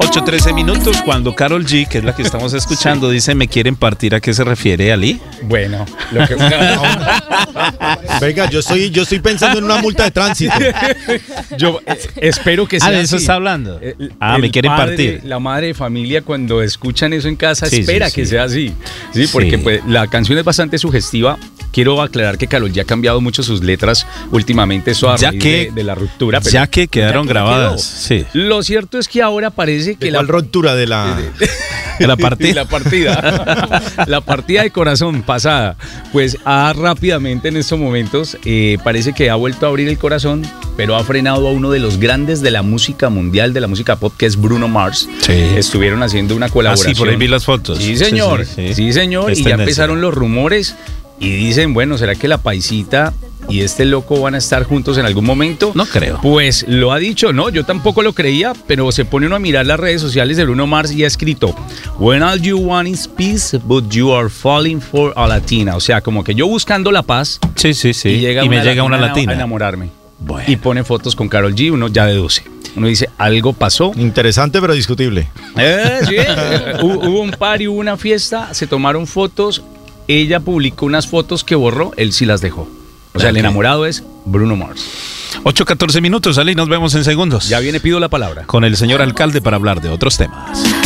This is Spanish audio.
8:13 minutos. Cuando Karol G, que es la que estamos escuchando, dice me quieren partir, ¿a qué se refiere, Ali? Bueno, lo que... Venga, yo estoy pensando en una multa de tránsito. Yo espero que sea de eso así. está hablando. Me El quieren padre, partir. La madre de familia, cuando escuchan eso en casa, Sí, espera sí, que sí. sea así. Sí, porque Sí. pues, la canción es bastante sugestiva. Quiero aclarar que Karol G ha cambiado mucho sus letras últimamente, eso a Ya raíz que- de la ruptura. Ya que quedaron ya que grabadas. quedó. Sí. Lo cierto es que ahora parece que ¿De cuál ruptura de la...? La partida. La partida. La partida de corazón pasada. Pues rápidamente en estos momentos parece que ha vuelto a abrir el corazón, pero ha frenado a uno de los grandes de la música mundial, de la música pop, que es Bruno Mars. Sí. Estuvieron haciendo una colaboración. por ahí vi las fotos. Sí, señor. Sí, señor. Es Y ya tendencia. empezaron los rumores y dicen, bueno, ¿será que la paisita y este loco van a estar juntos en algún momento? No creo. Pues lo ha dicho, no, yo tampoco lo creía, pero se pone uno a mirar las redes sociales de Bruno Mars y ha escrito: When all you want is peace, but you are falling for a latina. O sea, como que yo buscando la paz Sí. y me llega una a latina. enamorarme. Bueno. Y pone fotos con Karol G, uno ya deduce. Uno dice, algo pasó. Interesante, pero discutible. Sí. Hubo un party, hubo una fiesta, se tomaron fotos, ella publicó unas fotos que borró, él sí las dejó. O sea, el Ok. enamorado es Bruno Mars. 8:14 minutos, Ali, nos vemos en segundos. Ya viene, pido la palabra. Con el señor alcalde para hablar de otros temas.